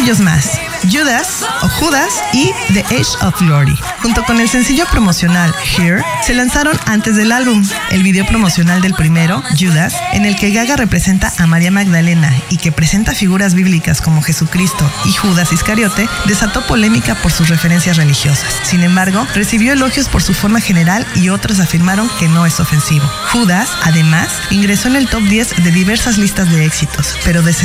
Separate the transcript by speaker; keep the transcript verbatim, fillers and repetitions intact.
Speaker 1: sencillos más: Judas o Judas y The Age of Glory. Junto con el sencillo promocional Here, se lanzaron antes del álbum. El video promocional del primero, Judas, en el que Gaga representa a María Magdalena y que presenta figuras bíblicas como Jesucristo y Judas Iscariote, desató polémica por sus referencias religiosas. Sin embargo, recibió elogios por su forma general y otros afirmaron que no es ofensivo. Judas, además, ingresó en el top diez de diversas listas de éxitos, pero de